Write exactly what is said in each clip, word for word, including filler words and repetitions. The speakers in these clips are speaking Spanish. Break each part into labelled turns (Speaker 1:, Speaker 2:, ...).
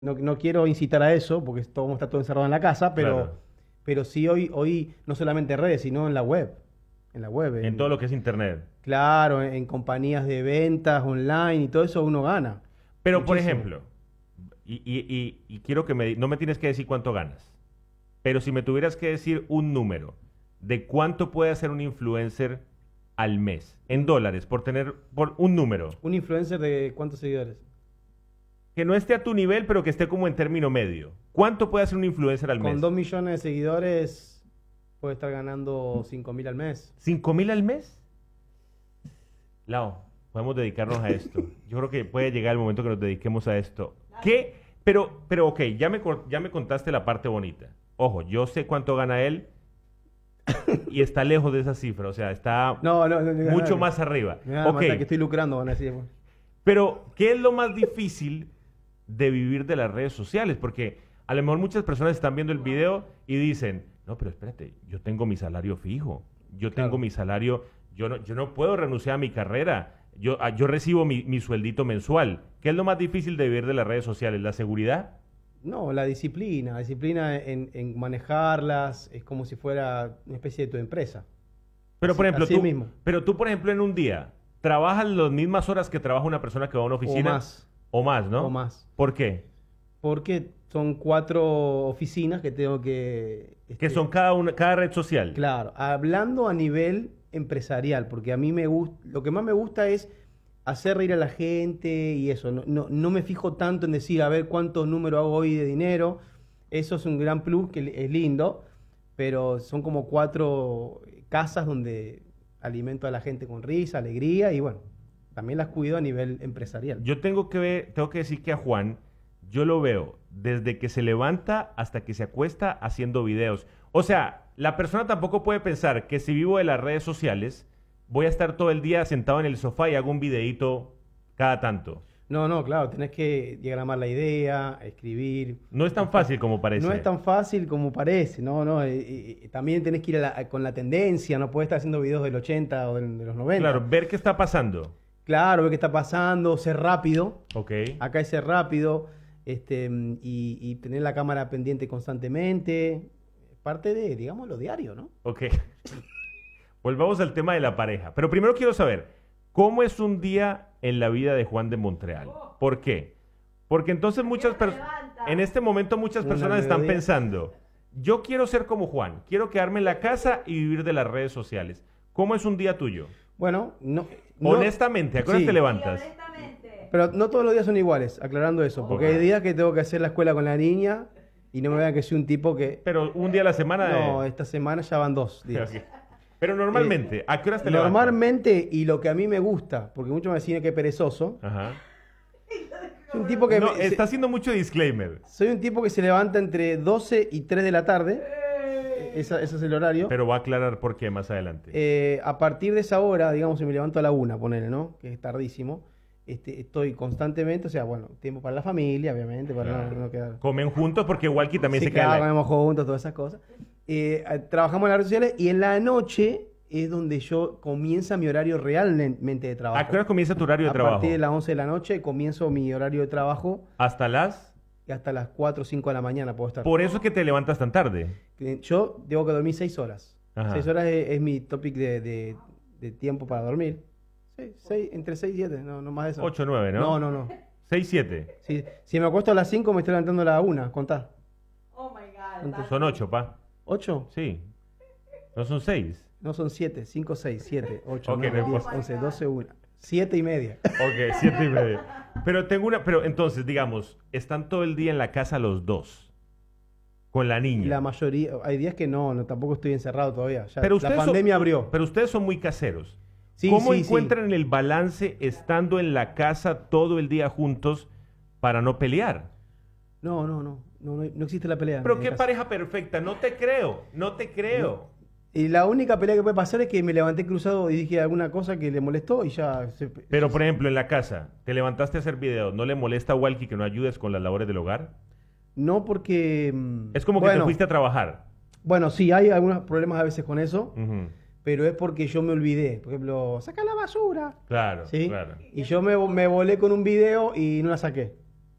Speaker 1: no, no quiero incitar a eso, porque todo está todo encerrado en la casa, pero,
Speaker 2: Claro.
Speaker 1: pero sí hoy, hoy no solamente en redes, sino en la web. En la web.
Speaker 2: En
Speaker 1: En,
Speaker 2: todo lo que es internet.
Speaker 1: claro, en, en compañías de ventas online y todo eso uno gana.
Speaker 2: Pero, por
Speaker 1: Muchísimo.
Speaker 2: ejemplo, y, y- y- y quiero que me... di- No me tienes que decir cuánto ganas, pero si me tuvieras que decir un número de cuánto puede hacer un influencer al mes, en dólares, por tener por un número,
Speaker 1: ¿Un influencer de cuántos seguidores?
Speaker 2: que no esté a tu nivel, pero que esté como en término medio. ¿Cuánto puede hacer un influencer al
Speaker 1: Con
Speaker 2: mes?
Speaker 1: dos millones de seguidores puede estar ganando cinco mil al mes.
Speaker 2: ¿Cinco mil al mes? Lao, podemos dedicarnos a esto. Yo creo que puede llegar el momento que nos dediquemos a esto. ¿Qué? Pero, pero ok, ya me, cor- ya me contaste la parte bonita. Ojo, yo sé cuánto gana él y está lejos de esa cifra. O sea, está
Speaker 1: No, no, no, no,
Speaker 2: mucho
Speaker 1: no.
Speaker 2: más arriba.
Speaker 1: Me van a
Speaker 2: Ok,
Speaker 1: matar que estoy lucrando, van a decir.
Speaker 2: pero ¿qué es lo más difícil de vivir de las redes sociales? Porque a lo mejor muchas personas están viendo el video y dicen, no, pero espérate, yo tengo mi salario fijo, yo tengo
Speaker 1: Claro.
Speaker 2: mi salario, yo no, yo no puedo renunciar a mi carrera, yo, ah, yo recibo mi, mi sueldito mensual. ¿Qué es lo más difícil de vivir de las redes sociales? ¿La seguridad?
Speaker 1: No, la disciplina, la disciplina en, en manejarlas es como si fuera una especie de tu empresa.
Speaker 2: Pero por
Speaker 1: Así-
Speaker 2: ejemplo,
Speaker 1: así
Speaker 2: tú,
Speaker 1: mismo.
Speaker 2: pero tú, por ejemplo, en un día, ¿trabajas las mismas horas que trabaja una persona que va a una oficina?
Speaker 1: más.
Speaker 2: O más, ¿no?
Speaker 1: O más.
Speaker 2: ¿Por qué?
Speaker 1: Porque son cuatro oficinas que tengo que...
Speaker 2: Que
Speaker 1: este,
Speaker 2: son cada una, cada red social.
Speaker 1: Claro, hablando a nivel empresarial, porque a mí me gusta, lo que más me gusta es hacer reír a la gente y eso. No, no, no me fijo tanto en decir, a ver cuántos números hago hoy de dinero. Eso es un gran plus que es lindo, pero son como cuatro casas donde alimento a la gente con risa, alegría y bueno, también las cuido a nivel empresarial.
Speaker 2: Yo tengo que ver, tengo que decir que a Juan, yo lo veo desde que se levanta hasta que se acuesta haciendo videos. O sea, la persona tampoco puede pensar que si vivo de las redes sociales, voy a estar todo el día sentado en el sofá y hago un videíto cada tanto.
Speaker 1: No, no, claro, tenés que diagramar la idea, escribir.
Speaker 2: No es tan fácil como parece.
Speaker 1: No es tan fácil como parece, no, no. eh, eh, también tenés que ir a la- con la tendencia, no puedes estar haciendo videos del ochenta o del- de los noventa.
Speaker 2: Claro, ver qué está pasando.
Speaker 1: Claro, ver qué está pasando, ser rápido.
Speaker 2: Ok.
Speaker 1: Acá es ser rápido, este, mm, y, y tener la cámara pendiente constantemente. Parte de, digamos, lo diario, ¿no?
Speaker 2: Ok. Volvamos al tema de la pareja. Pero primero quiero saber, ¿cómo es un día en la vida de Juan de Montreal? ¿Por qué? Porque entonces muchas personas, en este momento muchas
Speaker 1: Una
Speaker 2: personas están
Speaker 1: melodía.
Speaker 2: pensando, yo quiero ser como Juan, quiero quedarme en la casa y vivir de las redes sociales. ¿Cómo es un día tuyo?
Speaker 1: Bueno, no. no-
Speaker 2: Honestamente, ¿a qué hora
Speaker 1: sí,
Speaker 2: te
Speaker 3: Sí,
Speaker 2: levantas?
Speaker 3: honestamente.
Speaker 1: Pero no todos los días son iguales, aclarando eso. Porque
Speaker 2: Ok.
Speaker 1: hay días que tengo que hacer la escuela con la niña y no me vean que soy un tipo que.
Speaker 2: Pero un día a la semana.
Speaker 1: No,
Speaker 2: eh,
Speaker 1: esta semana ya van dos días.
Speaker 2: ok. Pero normalmente, ¿a qué horas te levantas?
Speaker 1: Normalmente, y lo que a mí me gusta, porque muchos me decían que es perezoso,
Speaker 2: Ajá.
Speaker 1: soy un tipo que,
Speaker 2: No,
Speaker 1: me-
Speaker 2: está
Speaker 1: se-
Speaker 2: haciendo mucho disclaimer.
Speaker 1: soy un tipo que se levanta entre doce y tres de la tarde, esa- ese es el horario.
Speaker 2: Pero va a aclarar por qué más adelante.
Speaker 1: Eh, a partir de esa hora, digamos, si me levanto a la una, ponele, ¿no? Que es tardísimo, este, estoy constantemente, o sea, bueno, tiempo para la familia, obviamente, para no,
Speaker 2: Claro.
Speaker 1: no quedar...
Speaker 2: Comen juntos porque Walkie también
Speaker 1: Sí,
Speaker 2: se queda.
Speaker 1: claro,
Speaker 2: en la-
Speaker 1: comemos juntos, todas esas cosas. Eh, eh, trabajamos en las redes sociales y en la noche es donde yo comienza mi horario realmente de trabajo.
Speaker 2: ¿A qué hora comienza tu horario de
Speaker 1: A
Speaker 2: trabajo?
Speaker 1: partir de las once de la noche comienzo mi horario de trabajo
Speaker 2: Hasta las.
Speaker 1: y hasta las cuatro o cinco de la mañana puedo estar.
Speaker 2: Por eso es que te levantas tan tarde.
Speaker 1: Yo tengo que dormir seis horas.
Speaker 2: Ajá.
Speaker 1: seis horas es, es mi topic de, de- de tiempo para dormir. Sí, seis, entre seis y siete, no, no más de eso.
Speaker 2: ocho, nueve, ¿no?
Speaker 1: No, no, no.
Speaker 2: seis, siete.
Speaker 1: Si, si me acuesto a las cinco me estoy levantando a la una, contá.
Speaker 3: Oh my God.
Speaker 1: Entonces,
Speaker 2: Son ocho, pa.
Speaker 1: ¿ocho?
Speaker 2: Sí. No son seis.
Speaker 1: No, son siete, cinco, seis, siete, ocho,
Speaker 2: Ok,
Speaker 1: nueve,
Speaker 2: no
Speaker 1: diez,
Speaker 2: importa.
Speaker 1: once, doce, una. Siete y media.
Speaker 2: Ok, siete y media. Pero tengo una. Pero entonces, digamos, están todo el día en la casa los dos. Con la niña.
Speaker 1: La mayoría, hay días que no, no, tampoco estoy encerrado todavía. Ya,
Speaker 2: Pero
Speaker 1: la
Speaker 2: ustedes son-
Speaker 1: pandemia abrió.
Speaker 2: Pero ustedes son muy caseros.
Speaker 1: Sí,
Speaker 2: ¿Cómo
Speaker 1: sí, sí.
Speaker 2: encuentran el balance estando en la casa todo el día juntos para no pelear?
Speaker 1: No, no, no, no, no, no existe la pelea.
Speaker 2: Pero
Speaker 1: en
Speaker 2: qué
Speaker 1: casa.
Speaker 2: pareja perfecta. No te creo. No te creo.
Speaker 1: Y la única pelea que puede pasar es que me levanté cruzado y dije alguna cosa que le molestó y ya se...
Speaker 2: Pero, por ejemplo, en la casa, te levantaste a hacer videos, ¿no le molesta a Walkie que no ayudes con las labores del hogar?
Speaker 1: No porque... mm,
Speaker 2: Es como que
Speaker 1: bueno,
Speaker 2: te fuiste a trabajar.
Speaker 1: Bueno, sí, hay algunos problemas a veces con eso,
Speaker 2: Ujú.
Speaker 1: pero es porque yo me olvidé. Por ejemplo, saca la basura.
Speaker 2: Claro,
Speaker 1: ¿Sí?
Speaker 2: claro.
Speaker 1: Y yo me, me volé con un video y no la saqué.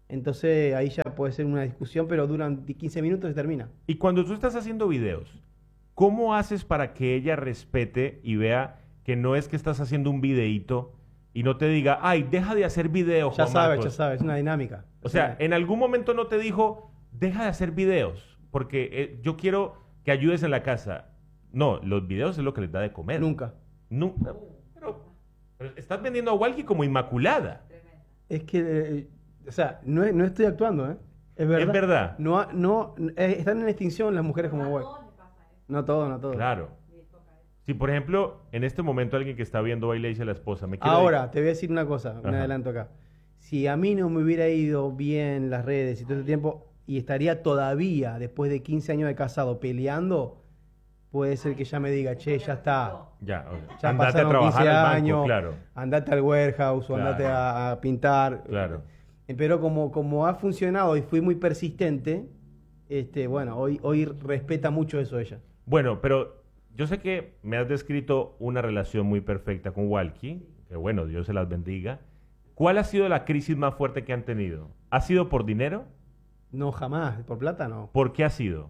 Speaker 1: Entonces ahí ya puede ser una discusión, pero duran quince minutos y termina.
Speaker 2: Y cuando tú estás haciendo videos, ¿cómo haces para que ella respete y vea que no es que estás haciendo un videíto y no te diga, ay, deja de hacer videos,
Speaker 1: Ya
Speaker 2: Juan
Speaker 1: sabes,
Speaker 2: Marcos"?
Speaker 1: ya sabes, es una dinámica.
Speaker 2: O sea, en algún momento no te dijo, deja de hacer videos, porque eh, yo quiero que ayudes en la casa. No, los videos es lo que les da de comer.
Speaker 1: Nunca.
Speaker 2: Nunca. Pero, pero estás vendiendo a Walkie como inmaculada.
Speaker 1: Es que, eh, o sea, no, no estoy actuando, ¿eh? Es verdad.
Speaker 2: Es verdad.
Speaker 1: No, ha- no, eh, están en extinción las mujeres como vos. No todo, no todo.
Speaker 2: Claro. Si, por ejemplo, en este momento alguien que está viendo baile dice a la esposa, me quiero
Speaker 1: Ahora, te voy a decir una cosa, un
Speaker 2: Ajá.
Speaker 1: adelanto acá. Si a mí no me hubiera ido bien las redes y todo ese tiempo, y estaría todavía, después de quince años de casado, peleando, puede ser que ya me diga, che, ya está.
Speaker 2: Ya, o sea,
Speaker 1: Ya
Speaker 2: andate a
Speaker 1: pasaron
Speaker 2: trabajar
Speaker 1: quince
Speaker 2: al banco,
Speaker 1: años,
Speaker 2: claro.
Speaker 1: andate al warehouse o
Speaker 2: Claro.
Speaker 1: andate a, a pintar.
Speaker 2: Claro.
Speaker 1: Eh, Pero como, como ha funcionado y fui muy persistente, este, bueno, hoy, hoy respeta mucho eso ella.
Speaker 2: Bueno, pero yo sé que me has descrito una relación muy perfecta con Walkie, que bueno, Dios se las bendiga. ¿Cuál ha sido la crisis más fuerte que han tenido? ¿Ha sido por dinero?
Speaker 1: No, jamás, por plata no.
Speaker 2: ¿Por qué ha sido?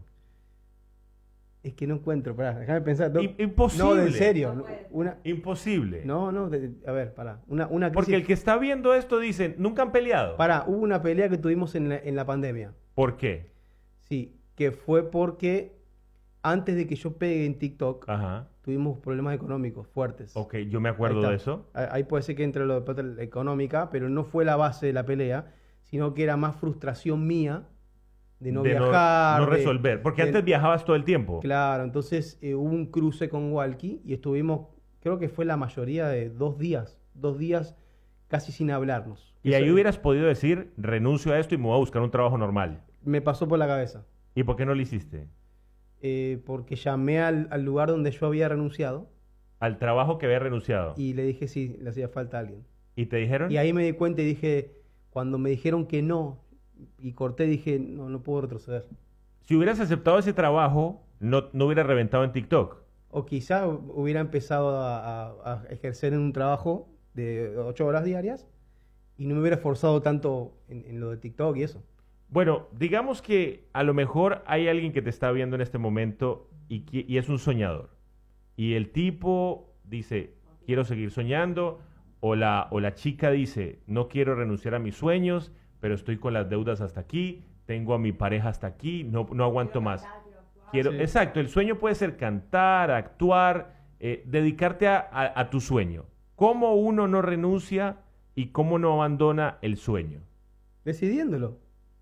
Speaker 1: Es que no encuentro, pará, déjame pensar. No,
Speaker 2: I- imposible.
Speaker 1: No, de en serio.
Speaker 3: No
Speaker 1: no,
Speaker 3: puede.
Speaker 1: una,
Speaker 2: Imposible.
Speaker 1: no, no, de- a ver, pará. Una, una crisis.
Speaker 2: Porque el que está viendo esto dice, nunca han peleado.
Speaker 1: Pará, hubo una pelea que tuvimos en la, en la pandemia.
Speaker 2: ¿Por qué?
Speaker 1: Sí, que fue porque antes de que yo pegue en TikTok,
Speaker 2: Ajá.
Speaker 1: tuvimos problemas económicos fuertes.
Speaker 2: Ok, yo me
Speaker 1: Ahí
Speaker 2: acuerdo
Speaker 1: está.
Speaker 2: de eso.
Speaker 1: Ahí ahí puede ser que entre lo de plata económica, pero no fue la base de la pelea, sino que era más frustración mía de no
Speaker 2: de
Speaker 1: viajar.
Speaker 2: no
Speaker 1: de-
Speaker 2: resolver. Porque
Speaker 1: de-
Speaker 2: antes viajabas todo el tiempo.
Speaker 1: Claro, entonces eh, hubo un cruce con Walkie y estuvimos, creo que fue la mayoría de dos días, dos días casi sin hablarnos.
Speaker 2: Y ahí
Speaker 1: Eso,
Speaker 2: hubieras podido decir, renuncio a esto y me voy a buscar un trabajo normal.
Speaker 1: me pasó por la cabeza,
Speaker 2: ¿Y por qué no lo hiciste?
Speaker 1: eh, porque llamé al, al lugar donde yo había renunciado
Speaker 2: Al trabajo que había renunciado. ¿Y,
Speaker 1: y le dije si le hacía falta a alguien.
Speaker 2: te dijeron?
Speaker 1: Y ahí me di cuenta y dije, cuando me dijeron que no, y corté, dije, no, no puedo retroceder.
Speaker 2: Si hubieras aceptado ese trabajo, no, no hubieras reventado en TikTok.
Speaker 1: O quizá hubiera empezado a, a- a ejercer en un trabajo de ocho horas diarias y no me hubiera esforzado tanto en, en lo de TikTok y eso.
Speaker 2: Bueno, digamos que a lo mejor hay alguien que te está viendo en este momento y, qui- y es un soñador. Y el tipo dice, quiero seguir soñando, o la, o la chica dice, no quiero renunciar a mis sueños, pero estoy con las deudas hasta aquí, tengo a mi pareja hasta aquí, no, no aguanto más. Quiero,
Speaker 1: Sí.
Speaker 2: Exacto, el sueño puede ser cantar, actuar, eh, dedicarte a, a- a tu sueño. ¿Cómo uno no renuncia y cómo no abandona el sueño?
Speaker 1: Decidiéndolo.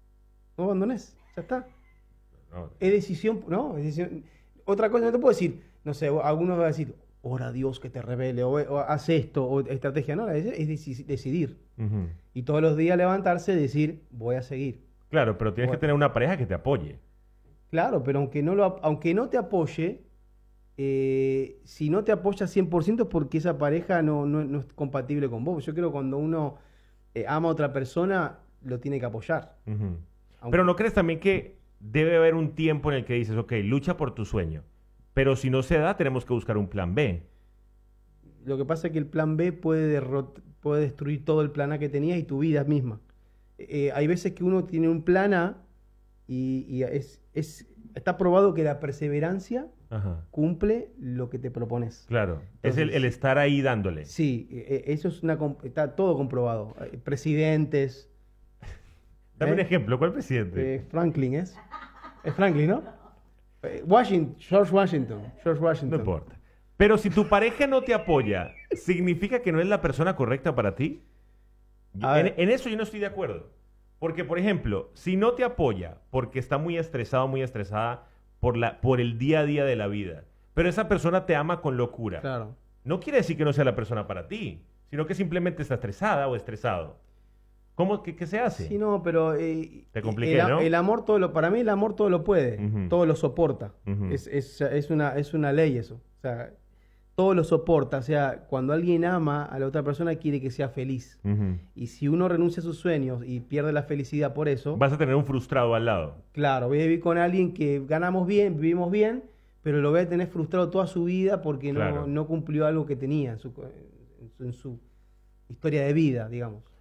Speaker 1: No abandones, ya está.
Speaker 2: No,
Speaker 1: Es decisión, no, es decisión. Otra cosa no te puedo decir, no sé, algunos van a decir, ora a Dios que te revele, o, o haz esto, o estrategia. No, es, es deci- decidir.
Speaker 2: Ujú.
Speaker 1: Y todos los días levantarse y decir, voy a seguir.
Speaker 2: Claro, pero tienes que
Speaker 1: Bueno.
Speaker 2: tener una pareja que te apoye.
Speaker 1: Claro, pero aunque no, lo, ap- aunque no te apoye, eh, si no te apoya cien por ciento es porque esa pareja no, no- no es compatible con vos. Yo creo que cuando uno eh, ama a otra persona, lo tiene que apoyar.
Speaker 2: Ujú.
Speaker 1: Aunque-
Speaker 2: Pero ¿no crees también que debe haber un tiempo en el que dices, ok, lucha por tu sueño, pero si no se da, tenemos que buscar un plan B?
Speaker 1: Lo que pasa es que el plan B puede, derrot- puede destruir todo el plan A que tenías y tu vida misma. Eh, hay veces que uno tiene un plan A y, y es, es- está probado que la perseverancia
Speaker 2: Ajá.
Speaker 1: cumple lo que te propones.
Speaker 2: Claro, es el,
Speaker 1: Entonces-
Speaker 2: el estar ahí dándole.
Speaker 1: Sí, eh, eh, eso es una, com- está todo comprobado. Eh, Presidentes,
Speaker 2: Dame un
Speaker 1: ¿Eh?
Speaker 2: ejemplo, ¿cuál presidente?
Speaker 1: eh, Franklin es. Es Franklin, ¿no? Eh, Washington, George Washington, George
Speaker 2: No
Speaker 1: Washington.
Speaker 2: importa. Pero si tu pareja no te apoya, ¿significa que no es la persona correcta para ti? Yo-
Speaker 1: A
Speaker 2: En,
Speaker 1: ver.
Speaker 2: en eso yo no estoy de acuerdo. Porque, por ejemplo, si no te apoya porque está muy estresado, muy estresada por, la, por el día a día de la vida, pero esa persona te ama con locura,
Speaker 1: Claro.
Speaker 2: no quiere decir que no sea la persona para ti, sino que simplemente está estresada o estresado. ¿Cómo que qué se hace?
Speaker 1: Sí, no, pero eh,
Speaker 2: Te compliqué,
Speaker 1: el, a-
Speaker 2: ¿no?
Speaker 1: el amor todo lo, para mí el amor todo lo puede,
Speaker 2: Ujú.
Speaker 1: todo lo soporta.
Speaker 2: Ujú.
Speaker 1: es, es, es una, es una ley eso. O sea, todo lo soporta. O sea, cuando alguien ama a la otra persona quiere que sea feliz.
Speaker 2: Ujú.
Speaker 1: Y si uno renuncia a sus sueños y pierde la felicidad por eso,
Speaker 2: Vas a tener un frustrado al lado.
Speaker 1: claro, voy a vivir con alguien que ganamos bien, vivimos bien, pero lo voy a tener frustrado toda su vida porque no,
Speaker 2: Claro.
Speaker 1: no cumplió algo que tenía en su, en su- en su historia de vida, digamos.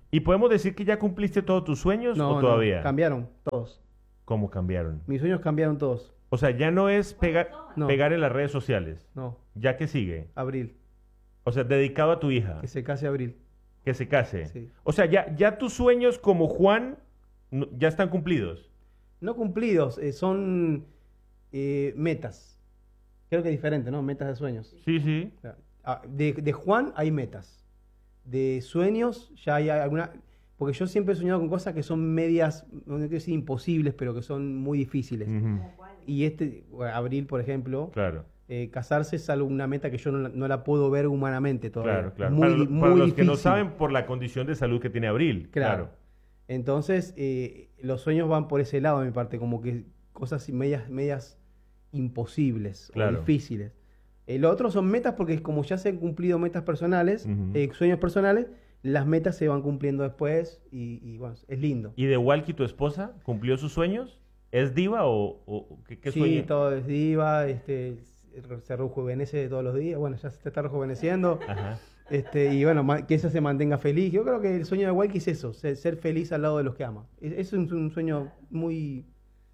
Speaker 2: ¿Y podemos decir que ya cumpliste todos tus sueños
Speaker 1: No,
Speaker 2: o
Speaker 1: no,
Speaker 2: todavía?
Speaker 1: cambiaron todos.
Speaker 2: ¿Cómo cambiaron?
Speaker 1: Mis sueños cambiaron todos.
Speaker 2: O sea, ya no es pegar,
Speaker 1: No.
Speaker 2: pegar en las redes sociales.
Speaker 1: No,
Speaker 2: ¿Ya que sigue?
Speaker 1: Abril.
Speaker 2: O sea, dedicado a tu hija.
Speaker 1: Que se case Abril.
Speaker 2: Que se case.
Speaker 1: Sí.
Speaker 2: O sea, ya, ya tus sueños como Juan no- ya están cumplidos.
Speaker 1: No cumplidos, eh, son eh, metas. Creo que es diferente, ¿no? Metas de sueños.
Speaker 2: Sí, sí.
Speaker 1: Claro. Ah, De, de Juan hay metas. De sueños ya hay alguna... Porque yo siempre he soñado con cosas que son medias, no quiero decir imposibles, pero que son muy difíciles.
Speaker 2: Ujú.
Speaker 1: Y este, bueno, Abril, por ejemplo,
Speaker 2: Claro,
Speaker 1: eh, casarse es algo, una meta que yo no, la- no la puedo ver humanamente todavía.
Speaker 2: claro, claro.
Speaker 1: Muy,
Speaker 2: para lo-
Speaker 1: muy
Speaker 2: para los que no
Speaker 1: difícil.
Speaker 2: saben, por la condición de salud que tiene Abril.
Speaker 1: Claro.
Speaker 2: Claro.
Speaker 1: Entonces, eh, los sueños van por ese lado de mi parte, como que cosas medias, medias imposibles
Speaker 2: Claro.
Speaker 1: o difíciles. El otro son metas porque es como ya se han cumplido metas personales,
Speaker 2: Ujú.
Speaker 1: eh, sueños personales, las metas se van cumpliendo después y, y, bueno, es lindo.
Speaker 2: ¿Y de Walkie, tu esposa, cumplió sus sueños? ¿Es diva o, o qué, qué
Speaker 1: Sí,
Speaker 2: sueña?
Speaker 1: todo es diva, este, se rejuvenece todos los días, bueno, ya se está rejuveneciendo.
Speaker 2: Ajá.
Speaker 1: Este, y bueno, ma- que ella se mantenga feliz. Yo creo que el sueño de Walkie es eso, ser, ser feliz al lado de los que ama. Es, es un, un sueño muy,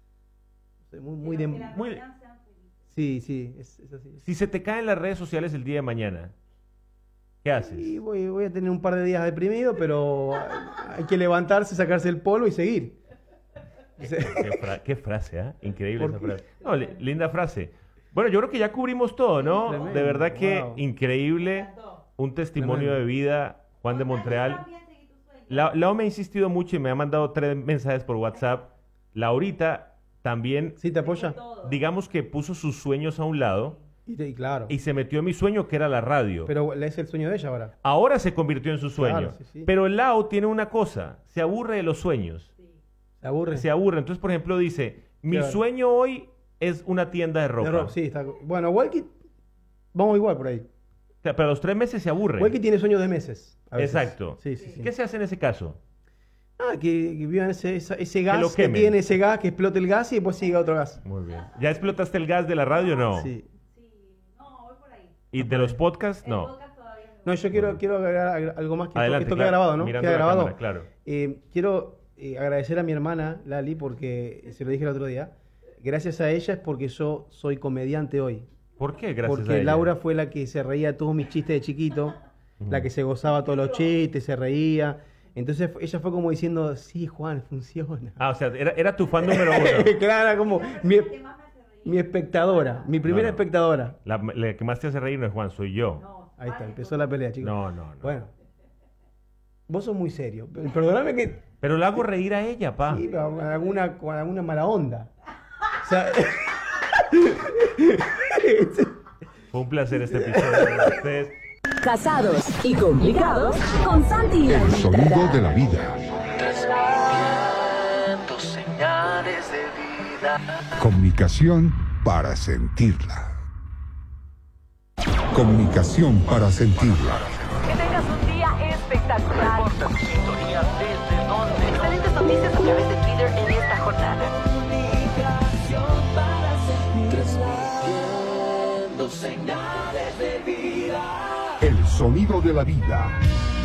Speaker 1: no sé, muy, muy de...
Speaker 2: Muy-
Speaker 1: Sí, sí, es, es así.
Speaker 2: Si se te caen las redes sociales el día de mañana, ¿qué haces?
Speaker 1: Y voy, voy a tener un par de días deprimido, pero hay que levantarse, sacarse el polvo y seguir.
Speaker 2: Qué, qué fra- qué frase, ¿ah? Increíble
Speaker 1: ¿Por
Speaker 2: esa
Speaker 1: qué?
Speaker 2: frase. No, li- linda frase. Bueno, yo creo que ya cubrimos todo, ¿no?
Speaker 1: Tremendo,
Speaker 2: De verdad que
Speaker 1: wow.
Speaker 2: increíble. Un testimonio
Speaker 1: Tremendo.
Speaker 2: de vida, Juan de Montreal. La, Lau me ha insistido mucho y me ha mandado tres mensajes por WhatsApp. Laurita también,
Speaker 1: ¿Sí te apoya?
Speaker 2: digamos que puso sus sueños a un lado
Speaker 1: Y, te- y claro.
Speaker 2: y se metió en mi sueño, que era la radio.
Speaker 1: Pero es el sueño de ella ahora.
Speaker 2: Ahora se convirtió en su sueño.
Speaker 1: Claro, sí, sí.
Speaker 2: Pero Lau tiene una cosa, se aburre de los sueños.
Speaker 1: ¿Se aburre?
Speaker 2: Se aburre. Entonces, por ejemplo, dice, mi
Speaker 1: Claro.
Speaker 2: sueño hoy es una tienda de
Speaker 1: De
Speaker 2: ropa.
Speaker 1: rock, sí, está... Bueno, Walkie, vamos igual por ahí.
Speaker 2: O sea, pero a los tres meses se aburre.
Speaker 1: Walkie tiene sueños de meses. a veces.
Speaker 2: Exacto.
Speaker 1: Sí, sí, sí.
Speaker 2: ¿Qué se hace en ese caso?
Speaker 1: Ah, que, que vivan ese, esa- ese
Speaker 2: lo
Speaker 1: gas que,
Speaker 2: quemen.
Speaker 1: tiene, ese gas, que explote el gas y después siga otro gas.
Speaker 2: Muy bien. ¿Ya explotaste el gas de la radio? No.
Speaker 1: Sí.
Speaker 3: Sí, no, voy por ahí.
Speaker 2: ¿Y de los podcasts?
Speaker 3: El
Speaker 2: No.
Speaker 3: podcast todavía
Speaker 1: No, yo quiero, quiero agregar ag- algo más que
Speaker 2: Adelante,
Speaker 1: esto
Speaker 2: claro.
Speaker 1: queda grabado, ¿no?
Speaker 2: Mirando
Speaker 1: Queda
Speaker 2: la
Speaker 1: grabado.
Speaker 2: cámara, claro.
Speaker 1: Eh, quiero eh, agradecer a mi hermana, Lali, porque se lo dije el otro día. Gracias a ella es porque yo soy comediante hoy.
Speaker 2: ¿Por qué? Gracias a
Speaker 1: Porque
Speaker 2: ella.
Speaker 1: Laura fue la que se reía de todos mis chistes de chiquito, la que se gozaba todos los chistes, se reía. Entonces fu- ella fue como diciendo, sí, Juan, funciona.
Speaker 2: Ah, o sea, era, era tu fan número uno.
Speaker 1: Claro, como mi,
Speaker 3: ¿Qué más me hace reír?
Speaker 1: mi espectadora, mi primera
Speaker 2: No, no.
Speaker 1: espectadora.
Speaker 2: La, la que más te hace reír no es Juan, soy yo.
Speaker 3: No,
Speaker 1: Ahí está,
Speaker 3: Juan,
Speaker 1: empezó la pelea, chicos.
Speaker 2: No, no, no.
Speaker 1: Bueno, vos sos muy serio. P- Perdóname que...
Speaker 2: Pero la hago reír a ella, pa.
Speaker 1: Sí, pero con alguna, con alguna mala onda. O sea...
Speaker 2: Fue un placer este episodio con ustedes.
Speaker 4: Casados y complicados con Santi y
Speaker 5: El sonido
Speaker 4: Laurita.
Speaker 5: de la vida.
Speaker 6: Transmitiendo señales de vida.
Speaker 5: Comunicación para sentirla. Comunicación para sentirla.
Speaker 4: Que tengas un día espectacular.
Speaker 6: Reporta tu sintonía desde donde.
Speaker 4: Excelentes noticias a través de Twitter en esta jornada.
Speaker 6: Transmitiendo señales de vida.
Speaker 5: El sonido de la vida.